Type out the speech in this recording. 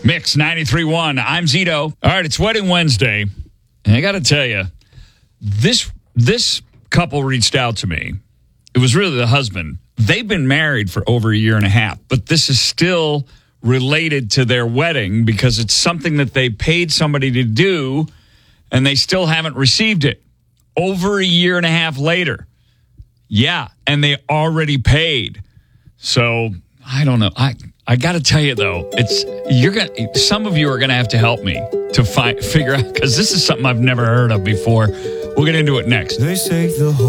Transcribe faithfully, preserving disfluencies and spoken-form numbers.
Mix ninety-three point one. I'm Zito. All right, it's Wedding Wednesday. And I got to tell you, this this couple reached out to me. It was really the husband. They've been married for over a year and a half, but this is still related to their wedding because it's something that they paid somebody to do, and they still haven't received it. Over a year and a half later. Yeah, and they already paid. So, I don't know. I I got to tell you, though, it's you're gonna. Some of you are going to have to help me to find, figure out, because this is something I've never heard of before. We'll get into it next. They say the whole